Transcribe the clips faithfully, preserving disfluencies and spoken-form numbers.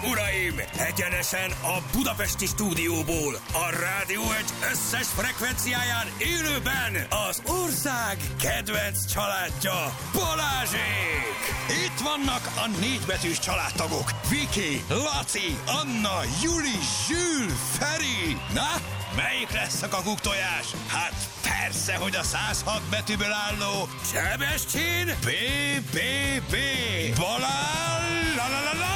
uraim! Egyenesen a budapesti stúdióból, a Rádió egy összes frekvenciáján élőben az ország kedvenc családja, Balázsék! Itt vannak a négybetűs családtagok, Viki, Laci, Anna, Juli, Zsül, Feri. Na, melyik lesz a kakuktojás? Hát persze, hogy a száz hat betűből álló Sebestyén bé bé bé Balázs! La, la, la, la.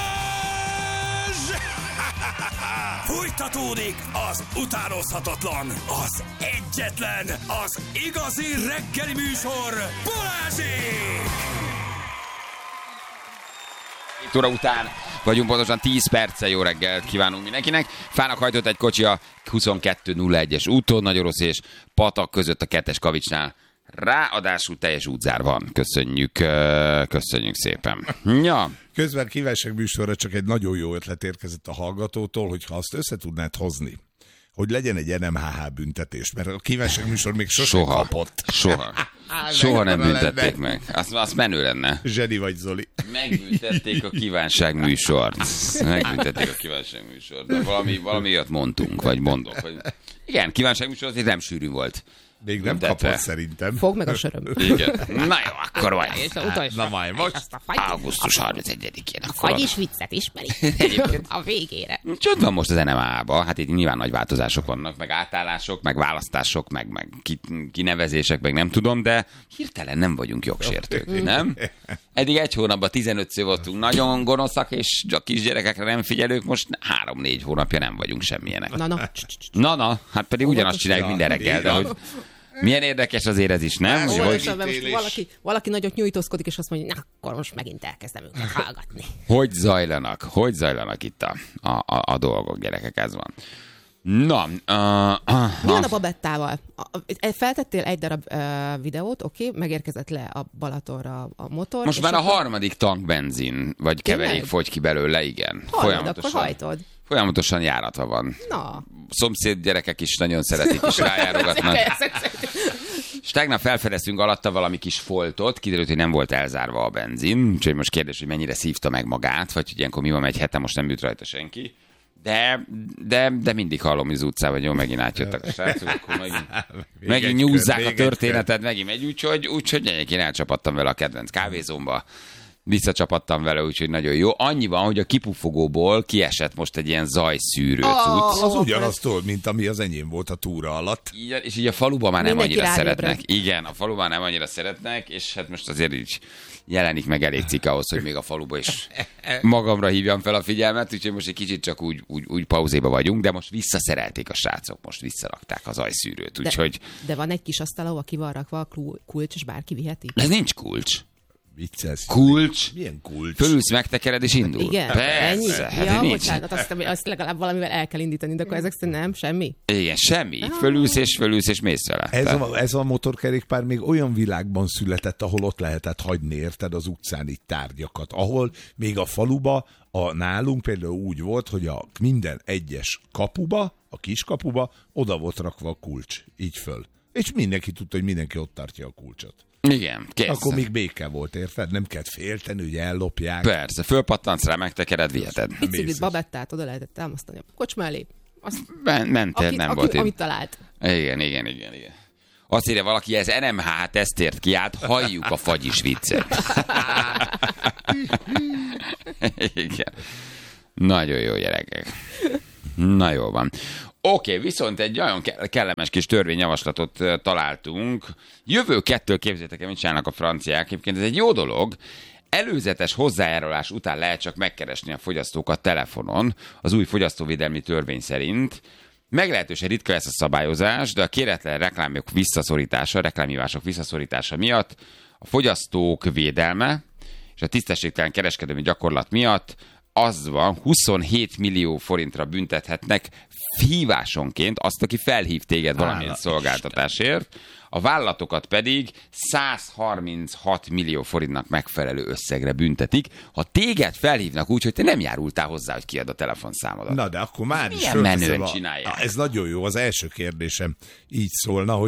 Fújtatódik az utánozhatatlan, az egyetlen, az igazi reggeli műsor, Balázsék! Két óra után vagyunk, pontosan tíz perccel. Jó reggelt kívánunk mindenkinek. Fának hajtott egy kocsi a huszonkettő nulla egyes úton, Nagyorosz és Patak között a kettes kavicsnál. Ráadásul teljes útzár van. Köszönjük, köszönjük szépen. Ja. Közben kívánság műsorra csak egy nagyon jó ötlet érkezett a hallgatótól, hogyha azt össze tudnád hozni, hogy legyen egy en em há há büntetés, mert a kívánság műsor még sosem Soha. kapott. Soha. Soha nem büntették meg. Azt, azt menő lenne. Zseni vagy, Zoli. Megbüntették a kívánság műsort. Megbüntették a kívánság műsort. De valami, valami olyat mondtunk, vagy mondok. Vagy... Igen, kívánság műsor azért nem sűrű volt. Még nem kapott szerintem. Fog meg a söröm. Igen. Na jó, akkor vagy. Na majd most. augusztus harmincegyedikén. A fagyis viccet ismeri. A végére. Csod van most az en em há há-ba. Hát itt nyilván nagy változások vannak, meg átállások, meg választások, meg, meg kinevezések, meg nem tudom, de hirtelen nem vagyunk jogsértők, nem? Eddig egy hónapban tizenötször voltunk nagyon gonoszak, és a kisgyerekekre nem figyelők, most három-négy hónapja nem vagyunk semmilyenek. Na, na. Na, na, hát pedig ugyanazt csináljuk minden reggel, de hogy milyen érdekes azért ez is, nem? Hogy, hogy... Most valaki, valaki nagyot nyújtózkodik, és azt mondja, na, akkor most megint elkezdem őket hallgatni. Hogy zajlanak? Hogy zajlanak itt a, a, a, a dolgok, gyerekek, ez van. Na, uh, uh, mi van a Babettával? Feltettél egy darab uh, videót, oké, okay, megérkezett le a Balatonra a motor. Most már a akkor... harmadik tank benzin, vagy keverék fogy ki belőle, igen. Hallod, folyamatosan, akkor hajtod. Folyamatosan járatva van. Na. Szomszéd gyerekek is nagyon szeretik, és rájárogatnak. És tegnap felfedeztünk alatta valami kis foltot, kiderült, hogy nem volt elzárva a benzin, úgyhogy most kérdés, hogy mennyire szívta meg magát, vagy hogy ilyenkor mi van, egy hete most nem jut rajta senki. De, de, de mindig hallom, hogy az utcában, hogy jó, megint átjöttek a srácok, akkor megint, megint nyúzzák a történetet, megint megy, úgyhogy, úgyhogy én elcsapattam vele a kedvenc kávézómba, visszacsapattam vele, úgyhogy nagyon jó. Annyi van, hogy a kipufogóból kiesett most egy ilyen zajszűrő cucc. Az ugyanaztól, mint ami az enyém volt a túra alatt. Igen, és így a faluban már nem Mindenki annyira szeretnek. ráébred. Igen, a faluban nem annyira szeretnek, és hát most azért így jelenik meg elég cikk ahhoz, hogy még a faluba is magamra hívjam fel a figyelmet, úgyhogy most egy kicsit csak úgy, úgy, úgy pauzéba vagyunk, de most visszaszerelték a srácok, most visszarakták az zajszűrőt, úgyhogy... De, de van egy kis asztal, ahol ki van rakva a kulcs, és bárki viheti? Ez nincs kulcs. Vicces. Kulcs. Milyen kulcs? Fölülsz, megtekered és indul. Igen, persze. ennyi. Hát Ja, nincs. bocsánat, azt, azt legalább valamivel el kell indítani, de akkor ezek szerint nem, semmi? Igen, semmi. Fölülsz és fölülsz és mész vele. Ez a, ez a motorkerékpár még olyan világban született, ahol ott lehetett hagyni, érted, az utcán itt tárgyakat. Ahol még a faluba, a nálunk például úgy volt, hogy a minden egyes kapuba, a kis kapuba, oda volt rakva a kulcs, így föl. És mindenki tudta, hogy mindenki ott tartja a kulcsot. Igen, kész. Akkor még béke volt, érted? Nem kellett félteni, hogy ellopják. Persze, fölpattansz rá, megtekered, viheted. Biciklit, Babettát oda lehetett támasztani a kocsma elé. Azt, Ben, mentél, aki, nem aki, volt amit talált. Igen, igen, igen, igen. Azt írja valaki, ez en em há há tesztért kiállt, halljuk a fagyis viccet. Igen. Nagyon jó, gyerekek. Na jó van. Oké, okay, viszont egy nagyon kellemes kis törvényjavaslatot találtunk. Jövő kettől képzeljétek el, mit csinálnak a franciák. Egyébként ez egy jó dolog. Előzetes hozzájárulás után lehet csak megkeresni a fogyasztókat telefonon, az új fogyasztóvédelmi törvény szerint. Meglehetősen ritka lesz a szabályozás, de a kéretlen reklámok visszaszorítása, reklámhívások visszaszorítása miatt a fogyasztók védelme és a tisztességtelen kereskedelmi gyakorlat miatt az van, huszonhét millió forintra büntethetnek hívásonként azt, aki felhív téged valamilyen szolgáltatásért, a vállalatokat pedig száz harminchat millió forintnak megfelelő összegre büntetik, ha téged felhívnak úgy, hogy te nem járultál hozzá, hogy kiad a telefonszámodat. Na, de akkor már is milyen menően a... csinálják. Na, ez nagyon jó. Az első kérdésem így szólna, hogy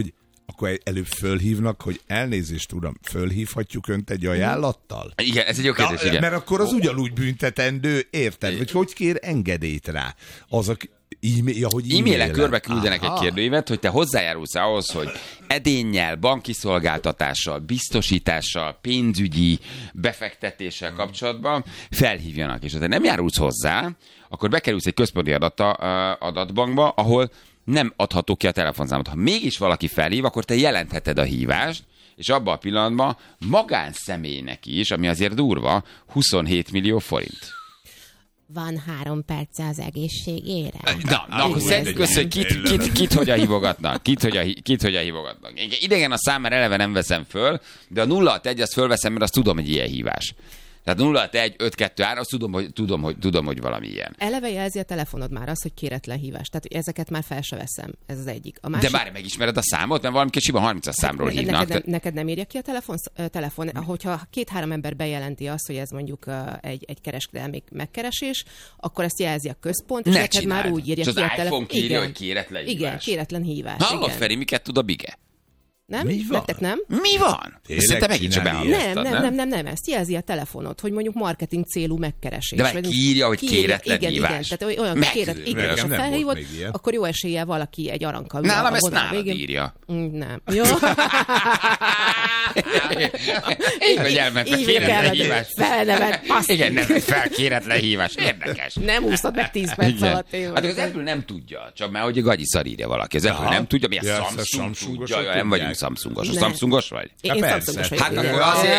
akkor előbb fölhívnak, hogy elnézést, uram, fölhívhatjuk önt egy ajánlattal? Igen, ez egy jó kérdés, igen. Mert akkor az ugyanúgy büntetendő, érted? Vagy hogy kér engedélyt rá? Az a e-mail, ja, hogy e-mailek körbe küldenek egy kérdőívet, hogy te hozzájárulsz ahhoz, hogy edénnyel, banki szolgáltatással, biztosítással, pénzügyi befektetéssel kapcsolatban felhívjanak. És ha te nem járulsz hozzá, akkor bekerülsz egy központi adata, adatbankba, ahol nem adható ki a telefonszámot. Ha mégis valaki felhív, akkor te jelentheted a hívást, és abban a pillanatban magánszemélynek is, ami azért durva, huszonhét millió forint. Van három perce az egészségére. Na, na akkor szedjük össze, hogy kit, kit, kit hogyan hívogatnak. Kit hogyan, kit hogyan hívogatnak. Idegen a szám, mert eleve nem veszem föl, de a nulla hat egy azt fölveszem, mert azt tudom, hogy ilyen hívás. Tehát nulla hat egy öt kettő három, azt tudom, hogy, tudom, hogy, tudom, hogy valami ilyen. Eleve jelzi a telefonod már azt, hogy kéretlen hívás. Tehát ezeket már fel se veszem. Ez az egyik. A másik... De bármi megismered a számot, mert valami kicsiben harmincas számról hívnak. Neked nem, neked nem írja ki a telefon, telefon, hogyha két-három ember bejelenti azt, hogy ez mondjuk egy, egy kereskedelmi megkeresés, akkor ezt jelzi a központ, és ne neked csináld. már úgy írja és ki a telefon. És az iPhone írja, hogy kéretlen hívás. Igen, kéretlen hívás. Hallod, Feri, miket tud a Bige? Nem? Mi van? Nektek nem? Mi van? Szerintem megint csak beállítad, nem, nem, nem, nem, nem, ezt jelzi a telefonod, hogy mondjuk marketing célú megkeresés. De meg kiírja, hogy kéretlen igen, hívás. Igen, tehát olyan kéret, igen, és ha felhívod, akkor jó eséllyel valaki egy arankkal. Nálam ezt nálad írja. Nem. Jó. Így vagy elment a kéretlen hívás. Felnevet. Igen, nem, felkéretlen hívás. Érdekes. Nem úszod meg tíz perc alatt. Hát az Apple nem tudja, csak már hogy a gagyi szar írja valaki. Az Apple nem tudja, mi a Samsung tudja. Nem vagyunk Samsungos. A Samsungos vagy? Én Samsungos vagyok. Hát akkor azért...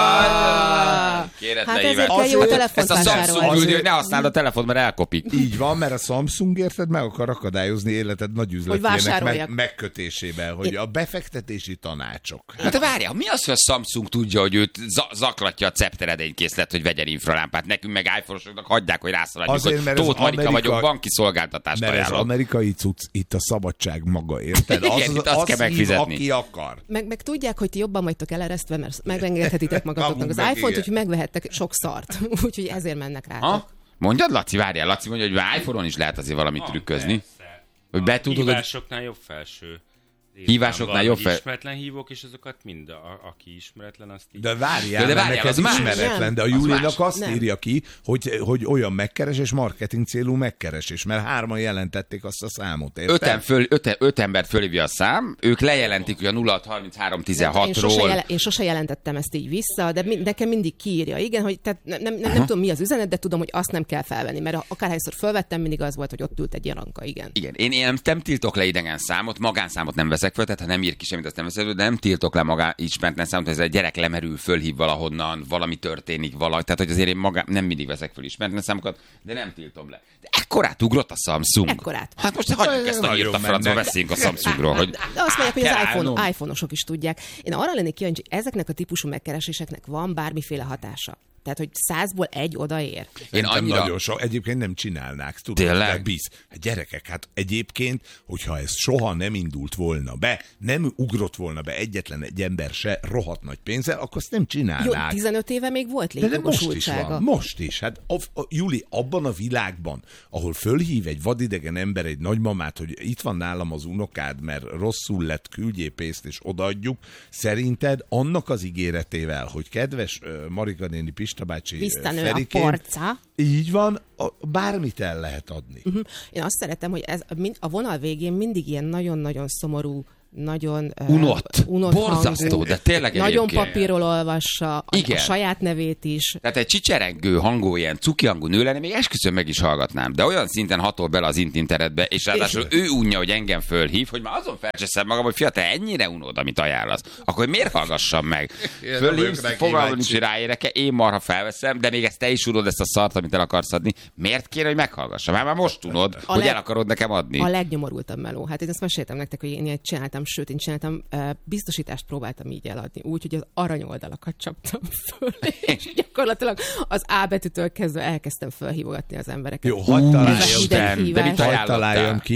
Kéretlen hát hívás. ezért jó a telefont ezt a Samsung küldi, hogy ne használd a telefont, mert elkopik. Így van, mert a Samsung, érted, meg akar akadályozni életed nagy üzletének meg, megkötésében, hogy a befektetési tanácsok. Hát várjál, mi az, hogy a Samsung tudja, hogy őt zaklatja a cepteredénykészlet, hogy vegyen infralámpát, nekünk meg iPhone-osoknak hagyják, hogy rászaladjuk, azért, hogy Tóth Marika Amerika... vagyok, banki szolgáltatást mert ajánlok. Mert az amerikai cucc, itt a szabadság maga, érted? Az, igen, itt azt az kell megfizetni. Aki akar. Meg, meg tudják, hogy ti jobban vagytok eleresztve, mert megengedhetitek magatoknak az iPhone-t, úgyhogy megvehettek sok szart. Úgyhogy ezért mennek rá. Ha? Mondjad, Laci, várjál, Laci mondja, hogy iPhone-on is lehet azért valamit trükközni. Hogy be tudod, hívásoknál jobb felső. Hívásoknál jobb fel... Ismeretlen hívók, és azokat mind, a, aki ismeretlen, azt így... De várjál, de várjál, neked az más. ismeretlen, de a Az Julinak más. azt Nem. írja ki, hogy, hogy olyan megkeresés, marketing célú megkeresés, mert hárman jelentették azt a számot, érted? Öten, föl, öten, öt embert fölhívja a szám, ők lejelentik, hogy a nulla hat harminchárom tizenhatról... Én sose, jele, én sose jelentettem ezt így vissza, de mi, nekem mindig kiírja. Igen, hogy tehát nem, nem, nem, nem tudom, mi az üzenet, de tudom, hogy azt nem kell felvenni, mert akárhányszor fölvettem, mindig az volt, hogy ott ült egy jaranka, igen. Igen, én, én nem tiltok le idegen számot, magánszámot nem veszek föl, tehát ha nem ír ki semmit, azt nem veszek föl, de nem tiltok le magán ismeretlen számot, ez egy gyerek lemerül, fölhív valahonnan, valami történik, valami, tehát hogy azért én magán, nem mindig veszek föl ismeretlen számokat, de nem tiltom le. De ekkorát ugrott a Samsung. Ekkorát. Hát most hagyjuk ezt a írt a francba, beszéljünk a Samsungról, hogy... De azt mondják, hogy az Kell iPhone, iPhone-osok is tudják. Én arra lennék kíváncsi, hogy ezeknek a típusú megkereséseknek van bármiféle hatása. Tehát, hogy százból egy odaér. Én annyira... Nagyon sok, egyébként nem csinálnák, tudod, Tényleg? de bíz. Hát gyerekek, hát egyébként, hogyha ez soha nem indult volna be, nem ugrott volna be egyetlen egy ember se rohadt nagy pénzzel, akkor azt nem Jó, csinálnák. tizenöt éve még volt De, de most is létjogosultsága. van, most is. Hát a, a, Juli, abban a világban, ahol fölhív egy vadidegen ember egy nagymamát, hogy itt van nálam az unokád, mert rosszul lett, küldjél pénzt és odaadjuk, szerinted annak az ígéretével, hogy kedves uh, Marika néni, Pista bácsi, Visszanő Ferikém, a porca. így van, a, bármit el lehet adni. Uh-huh. Én azt szeretem, hogy ez a vonal végén mindig ilyen nagyon-nagyon szomorú, nagyon Unott. Uh, unott Borzasztó, hangú, de tényleg nagyon egyébként. papírról olvassa, a, Igen. a saját nevét is. Tehát egy csicserengő hangú, ilyen cuki hangú nő lenne, még esküszöm meg is hallgatnám, de olyan szinten hatol bele az internetbe, és ráadásul ő unja, hogy engem fölhív, hogy már azon felcseszem magam, hogy fia, te ennyire unod, amit ajánlasz, akkor miért hallgassam meg? Fölhívsz, fogalmam nincs, hogy ráérek-e, én marha felveszem, de még ezt te is unod, ezt a szart, amit el akarsz adni. Miért kéne, hogy meghallgassam? Már, már most unod, A hogy leg- el akarod nekem adni. A legnyomorultabb meló. Hát én ezt meséltem nektek, hogy én ilyet csináltam, sőt, én csináltam, uh, biztosítást próbáltam így eladni, úgy, hogy az aranyoldalakat csaptam föl, és gyakorlatilag az A betűtől kezdve elkezdtem felhívogatni az embereket. Jó, hagyd találjam, Isten, de mit hagyd ajánlottál? találjam ki,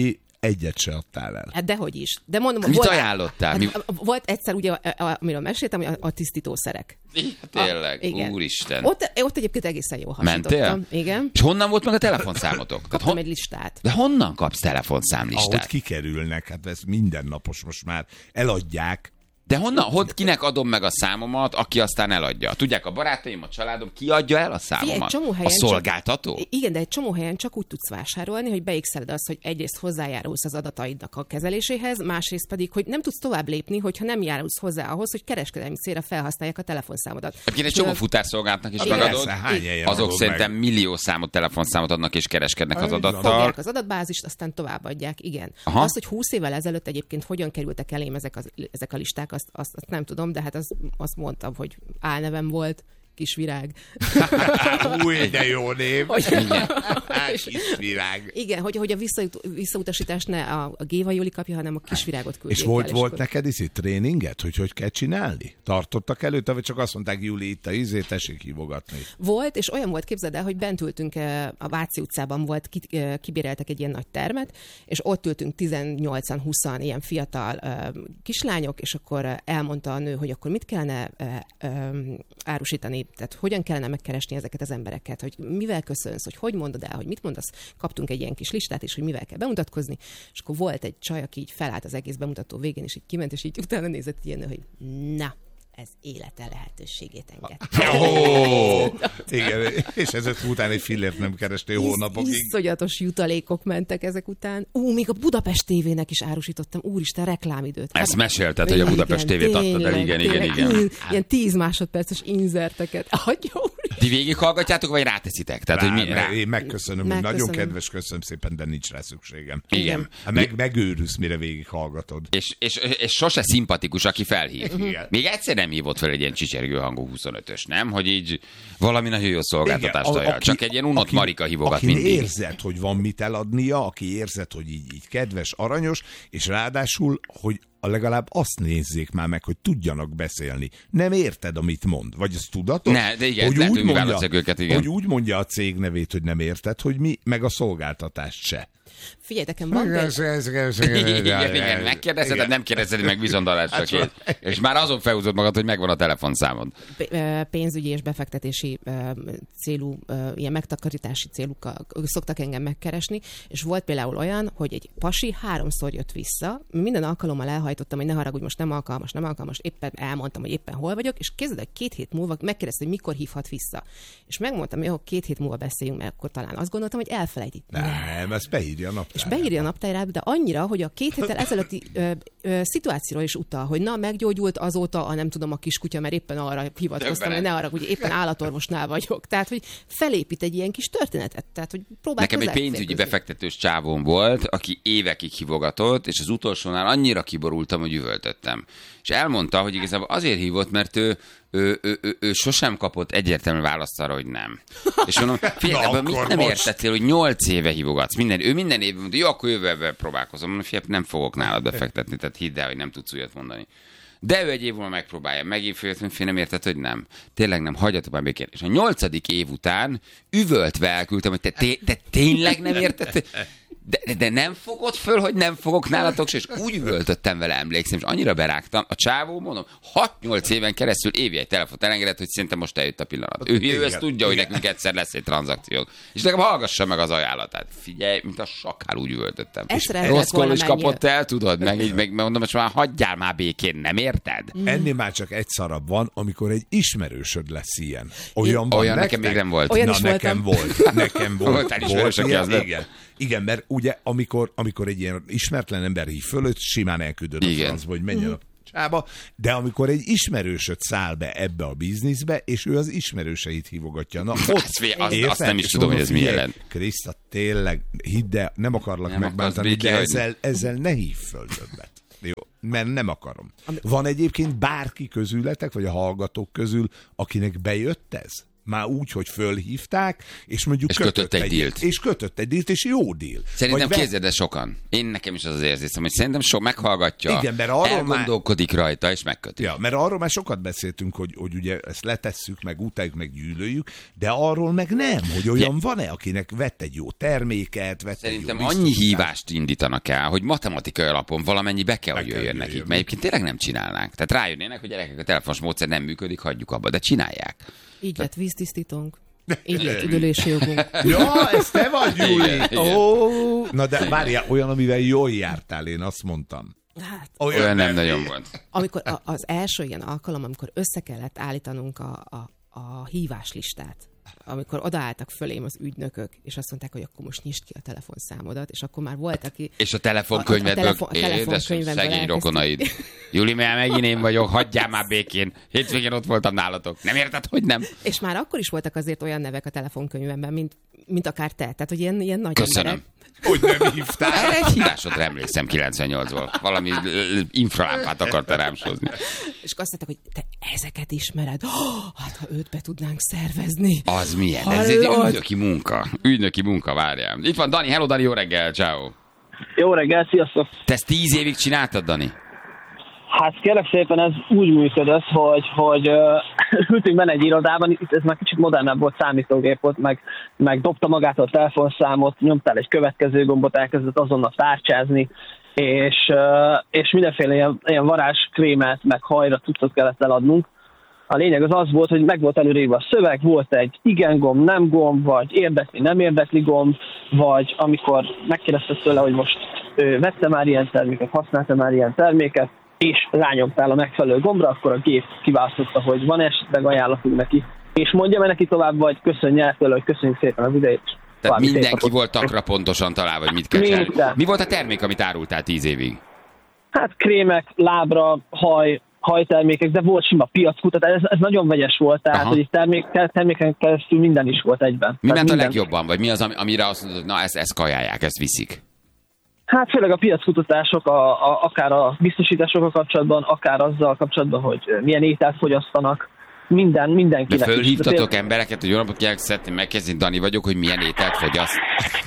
egyet se adtál el. Hát dehogy is. De mondom, Mit volt, ajánlottál? Mi... Hát, volt egyszer, ugye, amiről meséltem, hogy a, a tisztítószerek. Tényleg, a, igen. Úristen. Ott, ott egyébként egészen jól hasítottam. Mentél? Igen. És honnan volt meg a telefonszámotok? Kaptam hon... egy listát. De honnan kapsz telefonszámlistát? Ahogy kikerülnek, hát ez mindennapos most már. Eladják. De honnan, hogy kinek adom meg a számomat, aki aztán eladja? Tudják, a barátaim, a családom, ki adja el a számomat? Fie, a szolgáltató? Csak, igen, de egy csomó helyen csak úgy tudsz vásárolni, hogy beigszeled azt, hogy egyrészt hozzájárulsz az adataidnak a kezeléséhez, másrészt pedig, hogy nem tudsz tovább lépni, hogyha nem járulsz hozzá ahhoz, hogy kereskedelmi célra felhasználják a telefonszámodat. Egyébként egy csomó futárszolgálatnak is igen. megadod. Persze, azok szerintem meg. millió számot telefonszámot adnak és kereskednek az adattal. Fogják az adatbázist, aztán továbbadják, igen. Aha. Azt, hogy húsz évvel ezelőtt egyébként hogyan kerültek elém ezek, az, ezek a listák, azt, azt, azt nem tudom, de hát az, azt mondtam, hogy álnevem volt, Kisvirág. Új, de jó név. Igen. Kisvirág. Igen, hogy, hogy a visszautasítást ne a, a Géva Júli kapja, hanem a Kisvirágot küldjék. És volt, el, volt és neked is itt tréninget, hogy hogy kell csinálni? Tartottak előtte, vagy csak azt mondták, Júli, itt a izé, tessék hívogatni? Volt, és olyan volt, képzeld el, hogy bent ültünk a Váci utcában, volt, kibéreltek egy ilyen nagy termet, és ott ültünk tizennyolcan-húszan ilyen fiatal kislányok, és akkor elmondta a nő, hogy akkor mit kellene árusítani, tehát hogyan kellene megkeresni ezeket az embereket, hogy mivel köszönsz, hogy hogy mondod el, hogy mit mondasz. Kaptunk egy ilyen kis listát, és hogy mivel kell bemutatkozni, és akkor volt egy csaj, aki így felállt az egész bemutató végén, és így kiment, és így utána nézett ilyen, hogy na, ez élete lehetőségét engedte. Oh, igen, és ezek után egy fillért nem kerestél hónapokig. Iszonyatos jutalékok mentek ezek után. Ú, még a Budapest tévének is árusítottam, úristen, reklámidőt. Ezt hát, mesélted, hogy a Budapest tévét adtad el, igen, igen, igen. In, ilyen tíz másodperces inzerteket. Ti végighallgatjátok, vagy ráteszitek? Tehát, rá, hogy mi, rá... Én megköszönöm, hogy nagyon kedves, köszönöm szépen, de nincs rá szükségem. Igen. Hát meg, megőrülsz, mire végighallgatod. És, és, és sose szimpatikus, aki felhív. Igen. Még egyszer nem hívott fel egy ilyen csicsergő hangú huszonötös, nem? Hogy így valami nagyon jó szolgáltatást ajánl. Csak egy ilyen unott aki, Marika hívogat aki mindig. érzed, hogy van mit eladnia, aki érzed, hogy így, így kedves, aranyos, és ráadásul, hogy legalább azt nézzék már meg, hogy tudjanak beszélni. Nem érted, amit mond. Vagy ez tudatos? Ne, de igen, hogy lehet, úgy hogy mondja, őket, igen. hogy úgy mondja a cég nevét, hogy nem érted, hogy mi, meg a szolgáltatást se. Figyelj, nekem van igen, igen, megkérdezed, de nem kérdezed meg viszontalásra. És már azon felhúzod magad, hogy megvan a telefonszámod. Pénzügyi és befektetési célú, ilyen megtakarítási célukkal szoktak engem megkeresni, és volt például olyan, hogy egy pasi háromszor jött vissza, minden alkalommal elhajtottam, hogy ne haragudj, most nem alkalmas, nem alkalmas, éppen elmondtam, hogy éppen hol vagyok, és képzeld, hogy két hét múlva megkérdezte, hogy mikor hívhat vissza. És megmondtam, hogy jó, két hét múlva beszéljünk, mert akkor talán azt gondoltam, hogy elfelejti. Nem, ezt beírja a naptárába. És beírja a naptárába, de annyira, hogy a két héttel ezelőtti ö, ö, szituációra is utal, hogy na, meggyógyult azóta a nem tudom a kiskutya, mert éppen arra hivatkoztam, hogy ne arra, hogy éppen állatorvosnál vagyok. Tehát, hogy felépít egy ilyen kis történetet. Tehát, hogy próbál. Nekem egy pénzügyi befektetős csávóm volt, aki évekig hívogatott, és az utolsónál annyira kiborultam, hogy üvöltöttem. És elmondta, hogy igazából azért hívott, mert ő Ő, ő, ő, ő sosem kapott egyértelmű választ arra, hogy nem. És mondom, figyelj, ebből mit nem értettél, hogy nyolc éve hívogatsz? Minden, ő minden évben mondja, jó, akkor jövővel próbálkozom. Mondom, figyelj, nem fogok nálad befektetni, tehát hidd el, hogy nem tudsz újat mondani. De ő egy év múlva megpróbálja. Megint fél, fél nem érted, hogy nem. Tényleg nem, hagyjatok már békén. És a nyolcadik év után üvöltve elküldtem, hogy te, té, te tényleg nem érted? De, de, de nem fogod föl, hogy nem fogok nálatok, és úgy üvöltöttem vele, emlékszem, és annyira berágtam. A csávó, mondom, hat-nyolc éven keresztül évi egy telefont elengedett, hogy szerintem most eljött a pillanat. Ő, ő ezt tudja, hogy nekünk egyszer lesz egy tranzakciók. És nekem hallgassa meg az ajánlatát. Figyelj, mint a sakál, úgy üvöltöttem. Rosszkol is kapott el, tudod, meg így meg mondom, most már hagyjál már békén, nem érted? Mm. Ennél már csak egy szarabb van, amikor egy ismerősöd lesz ilyen. Olyan, van olyan nekem még nem volt. Olyan Na, nekem volt. Nekem volt. Voltál ismerős, aki az igen. Igen, mert ugye amikor, amikor egy ilyen ismeretlen ember hív fölött, simán elküldöd a francba, hogy menjen a csába, de amikor egy ismerősöd száll be ebbe a bizniszbe, és ő az ismerőseit hívogatja. Na, ott, azt, azt, azt nem is tudom, hogy ez mi jelent. Kriszta, tényleg, hidd el, nem akarlak nem megbántani, de ezzel, ezzel ne hív föl többet. Jó, mert nem akarom. Van egyébként bárki közületek, vagy a hallgatók közül, akinek bejött ez? Már úgy, hogy fölhívták, és mondjuk és kötött, kötött egy dílt. És kötött egy dílt, és jó díl. Szerintem Vagy képzeld, de sokan. Én nekem is az az érzésem, hogy szerintem sok meghallgatja, igen, mert arról elgondolkodik már... rajta, és megköti. Ja, mert arról már sokat beszéltünk, hogy, hogy ugye ezt letesszük, meg utáljuk, meg gyűlöljük, de arról meg nem, hogy olyan ja. van-e, akinek vett egy jó terméket, vett szerintem egy jó annyi hívást indítanak el, hogy matematikai alapon valamennyi be kell, be hogy jöjjön nekik. Mert egyébként tényleg nem csinálnánk. Tehát rájönnének, hogy gyerekek, a telefonos módszer nem működik, hagyjuk abba, de csinálják. Így lett víztisztítónk. Így lett üdülési jogunk. Ja, ez te vagy, Júli! Oh. Na de várjál, olyan, amivel jól jártál, én azt mondtam. Hát, olyan, olyan nem nagyon volt. Amikor a, az első ilyen alkalom, amikor össze kellett állítanunk a, a, a híváslistát, amikor odaálltak fölém az ügynökök, és azt mondták, hogy akkor most nyisd ki a telefonszámodat, és akkor már volt, aki... És a telefonkönyvedből, a, a telefon, szegény elkezdték. Rokonaid. Júli, mert megint én vagyok, hagyjál már békén. Hétvégén ott voltam nálatok. Nem érted, hogy nem? És már akkor is voltak azért olyan nevek a telefonkönyvemben, mint, mint akár te. Tehát, hogy ilyen, ilyen nagy Köszönöm. emberek. Hogy nem hívtál? Erre egy hívásodra emlékszem kilencvennyolcból. Valami infralámpát akarta rám sózni. És azt mondták, hogy te ezeket ismered. Oh, hát, ha őt be tudnánk szervezni. Az milyen? Hallod? Ez egy ügynöki munka. Ügynöki munka, várjál. Itt van Dani. Hello, Dani, jó reggel. Ciao. Jó reggel, sziasztok. Te ezt tíz évig csináltad, Dani? Hát kérlek szépen, ez úgy működött, hogy, hogy uh, ültünk benne egy irodában, itt ez már kicsit modernebb volt, számítógép volt, meg, meg dobta magát a telefonszámot, nyomtál egy következő gombot, elkezdett azonnal tárcsázni, és, uh, és mindenféle ilyen, ilyen varázskrémet, meg hajra cuccot kellett eladnunk. A lényeg az az volt, hogy meg volt előrébb a szöveg, volt egy igen gomb, nem gomb, vagy érdekli, nem érdekli gomb, vagy amikor megkérdezted tőle, hogy most ő vette már ilyen terméket, használta már ilyen terméket, és rányomtál a megfelelő gombra, akkor a gép kiválasztotta, hogy van esetleg ajánlatunk neki, és mondja-e neki tovább, vagy köszönje el tőle, hogy köszönjük szépen az idejét. Tehát mindenki volt takra pontosan találva, hogy mit kell csinálni. Mi volt a termék, amit árultál tíz évig? Hát krémek, lábra, haj, hajtermékek, de volt sima piackutatás, ez, ez nagyon vegyes volt, tehát aha. hogy termék, terméken keresztül minden is volt egyben. Mi ment minden... a legjobban, vagy mi az, amire azt mondod, hogy na ezt, ezt kajálják, ezt viszik? Hát főleg a piackutatások, a, a, akár a biztosításokkal kapcsolatban, akár azzal kapcsolatban, hogy milyen ételt fogyasztanak, minden, mindenkinek. De fölhívtatok is. Embereket, hogy jó napot kérlek, szeretném megkezdeni, Dani vagyok, hogy milyen ételt fogyaszt?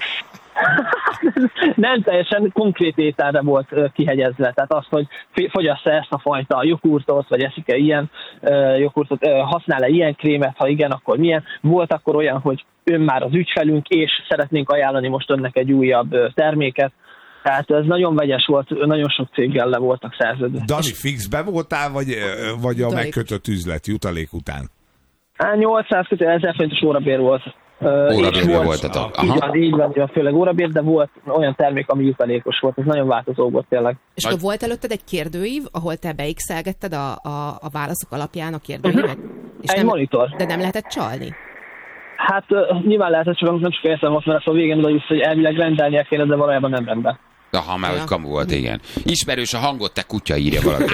Nem teljesen konkrét ételre volt kihegyezve. Tehát azt, hogy fogyassz-e ezt a fajta jogurtot, vagy eszik-e ilyen jogurtot, használ-e ilyen krémet, ha igen, akkor milyen. Volt akkor olyan, hogy ön már az ügyfelünk, és szeretnénk ajánlani most önnek egy újabb terméket. Tehát ez nagyon vegyes volt, nagyon sok céggel le voltak szerződve. Dani, fixbe voltál, vagy, vagy a megkötött üzlet jutalék után? nyolcszáz ezer forintos órabér volt. Órabérben voltatok. Így van, így van, főleg órabér, de volt olyan termék, ami jutalékos volt. Ez nagyon változó volt tényleg. És akkor volt előtted egy kérdőív, ahol te beixelgetted a, a, a válaszok alapján a kérdőívet? És egy nem, monitor. De nem lehetett csalni? Hát uh, nyilván lehetett, csak nem csak értem most, mert a végén oda hogy elvileg rendelnie kéne, de valójában nem rendben. Aha, már hogy kamu volt, igen. Ismerős a hangot, te kutya, írja valaki.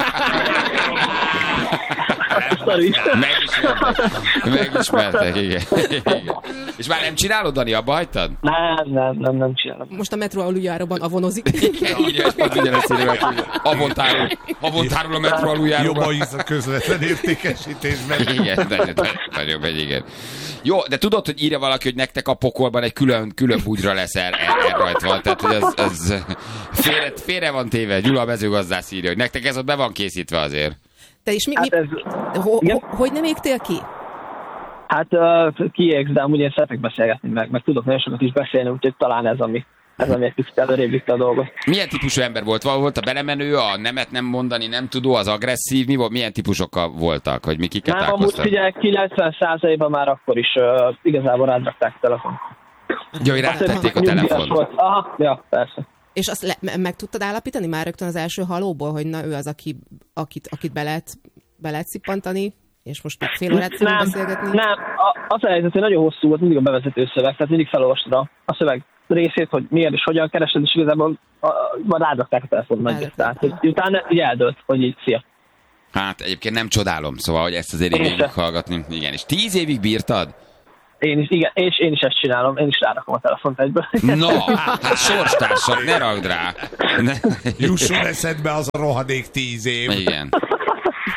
Megismertek. Megismertek, igen. igen. És már nem csinálod, Dani, abba hagytad? Nem, nem, nem, nem csinálom. Most a metró aluljáróban avonozik. Igen, írja, és pont ugyanezt írja, avontárul, avontárul a metró aluljáróban. Jobban hisz a közvetlen értékesítésben. Igen, nagyon megy, igen. Jó, de tudod, hogy írja valaki, hogy nektek a pokolban egy külön, külön bugyra lesz el, el, el rajtva. Tehát, hogy ez, ez félre, félre van téve. Gyula a mezőgazdász írja, hogy nektek ez ott be van készítve azért. Te is mi, hát mi, ez, ho, ho, hogy nem égtél ki? Hát uh, kiégsz, de amúgy én szeretek beszélgetni, meg, meg tudok nagyon sokat is beszélni, úgyhogy talán ez, ami, ez, ami egy kicsit előrébb vitte a dolgot. Milyen típusú ember volt? Val volt a belemenő, a nemet nem mondani, nem tudó, az agresszív? Mi volt? Milyen típusokkal voltak? Hogy mi kiket találkoztak? Nem, amúgy figyelj, kilencven százalékban már akkor is uh, igazából rádrakták a telefon. Jó, hogy rátették a telefont. Aha, ja, persze. És azt le, meg tudtad állapítani már rögtön az első halóból, hogy na ő az, aki, akit, akit be lehet, be lehet szippantani, és most még fél órát fogunk beszélgetni? Nem, az a helyzet, hogy nagyon hosszú volt mindig a bevezető szöveg, tehát mindig felolvastad a szöveg részét, hogy miért és hogyan keresed, és igazából már rádrakták a telefon nagyját. Tehát, hogy utána így eldőlt, hogy így szia. Hát egyébként nem csodálom, szóval, hogy ezt azért végig hallgatni. Igen, és tíz évig bírtad? Én is, igen, és én is ezt csinálom, én is rárakom a telefont egyből. No, hát sorstársak, ne ragd rá. Ne. Jusson eszedbe az a rohadék tíz év. Igen.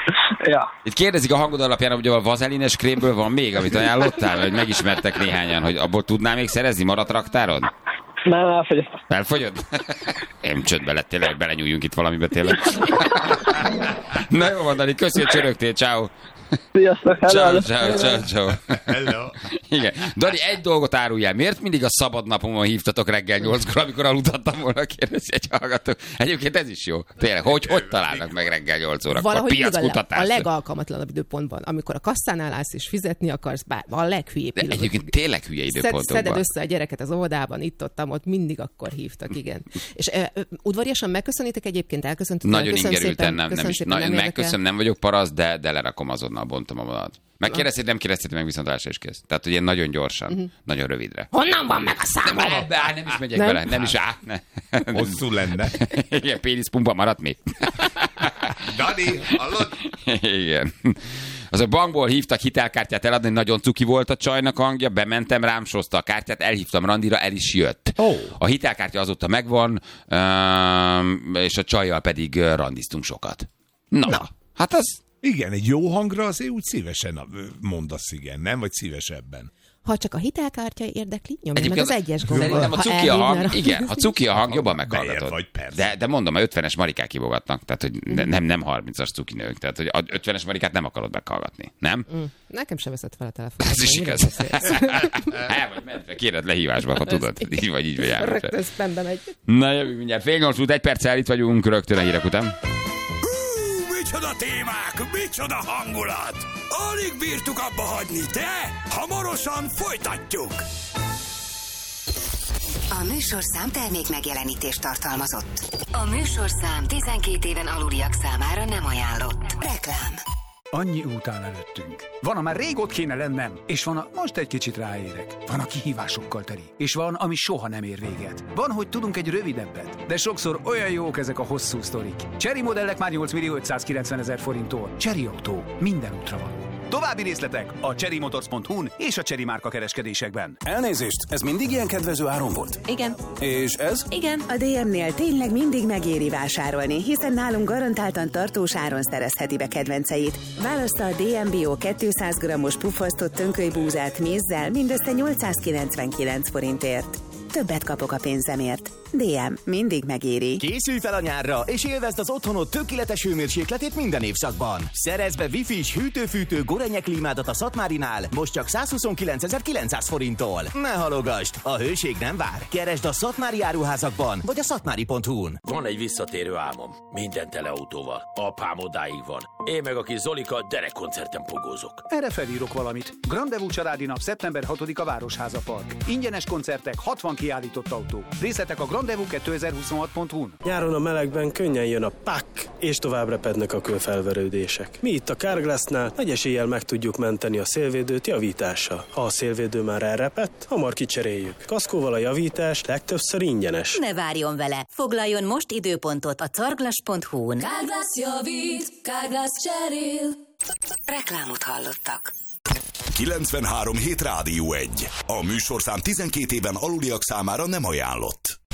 Ja. Itt kérdezik a hangod alapján, hogy a vazelines krémből van még, amit ajánlottál, vagy megismertek néhányan, hogy abból tudnál még szerezni, maradt raktárod? Nem, elfogyott. Elfogyott? Én csődbe lettél, hogy belenyúljunk itt valamibe tényleg. Na jó van, Dani, köszi, hogy csörögtél, ciao. Sziasztok, hello. Ciao, ciao, ciao, ciao. Hello. Igen. Dani, egy dolgot áruljál. Miért mindig a szabad napomon hívtatok reggel nyolckor, amikor aludhattam volna, kérdezi egy hallgató. Egyébként ez is jó. Tényleg, hogy, hogy találnak meg reggel nyolc órakor? Valahogy Piackutatás. a legalkalmatlanabb időpontban, amikor a kasszánál állsz és fizetni akarsz, bár a leghülyébb De pillanat. egyébként tényleg hülye Szed, időpontokban. szeded össze a gyereket az óvodában, itt ott, ott mindig akkor hívtak, igen. És uh, udvariasan megköszönitek egyébként, elköszöntetek. Nagyon ingerülten, nem, nem is. Szépen, Na, nem megköszönöm, nem vagyok parasz, de, de lerakom azonnal, bontom a vonalat. Megkérdezted, nem kérdezted meg, viszont rá is kész. Tehát ugye nagyon gyorsan, uh-huh. nagyon rövidre. Honnan van meg a számom? Nem, nem, nem is megyek Nem? vele, nem is á. Ne. Hosszú lenne. Igen, péniszpumpa maradt mi. Dani, hallod? Igen. Az a bankból hívtak hitelkártyát eladni, nagyon cuki volt a csajnak hangja, bementem, rám sózta a kártyát, elhívtam randira, el is jött. Oh. A hitelkártya azóta megvan, és a csajjal pedig randiztunk sokat. Na, Na. hát az... Igen, egy jó hangra azért úgy szívesen mondasz igen, nem? Vagy szívesebben. Ha csak a hitelkártya érdekli, nyomja meg az egyes gombot. Szerintem a cuki a hang, igen, a cuki a hang jobban meghallgatod. Vagy, persze. De, de mondom, a ötvenes marikák hívogatnak, tehát hogy ne, nem, nem harmincas cukinők, tehát hogy a ötvenes marikát nem akarod meghallgatni, nem? Mm. Nekem sem veszett fel a telefon. Ez is igaz. El vagy mentve, kéred lehívásba, ha tudod. Így vagy, így vagy elmentve. Rögtön spambe megy. Na jövünk mindjárt. Fél nyolc út, egy perccel itt vagyunk, rögtön a hírek után. Micsoda témák, micsoda hangulat! Alig bírtuk abba hagyni, de hamarosan folytatjuk! A műsorszám termék megjelenítést tartalmazott. A műsorszám tizenkét éven aluliak számára nem ajánlott. Reklám. Annyi út áll előttünk. Van, amár rég ott kéne lennem, és van, a most egy kicsit ráérek. Van, a kihívásokkal teli, és van, ami soha nem ér véget. Van, hogy tudunk egy rövidebbet, de sokszor olyan jók ezek a hosszú sztorik. Chery modellek már nyolc millió ötszázkilencven ezer forinttól. Chery Autó, minden útra való. További részletek a chery motors pont hu-n és a Chery márka kereskedésekben. Elnézést, ez mindig ilyen kedvező áron volt? Igen. És ez? Igen. A dé em-nél tényleg mindig megéri vásárolni, hiszen nálunk garantáltan tartós áron szerezheti be kedvenceit. Válassza a dé em Bio kétszáz grammos puffasztott tönkölybúzát mézzel mindössze nyolcszázkilencvenkilenc forintért. Többet kapok a pénzemért. dé em mindig megéri. Készülj fel a nyárra, és élvezd az otthonod tökéletes hőmérsékletét minden évszakban. Szerezd be Wi-Fi-s hűtő-fűtő Gorenje klímádat a Szatmárinál, most csak százhuszonkilencezer-kilencszáz forinttól. Ne halogasd, a hőség nem vár. Keresd a Szatmári áruházakban, vagy a szatmári pont hu-n. Van egy visszatérő álmom. Minden teleautóval. Apám odáig van. Én meg a kis Zolika derekkoncerten pogózok. Erre felírok valamit. Grandevú családi nap szeptember hatodika Városháza Park. Ingyenes koncertek, hatvan kiállított autó. Részletek a grandevú kétezer-huszonhat pont hu-n. Nyáron a melegben könnyen jön a pak, és tovább repednek a kőfelverődések. Mi itt a Carglassnál nagy eséllyel meg tudjuk menteni a szélvédőt javítással. Ha a szélvédő már elrepett, hamar kicseréljük. Kaszkóval a javítás legtöbbször ingyenes. Ne várjon vele. Foglaljon most időpontot a carglass pont hu-n. Carglass javít, Carglass cserél. Reklámot hallottak. kilencvenhárom hét Rádió egy. A műsorszám tizenkét éven aluliak számára nem ajánlott.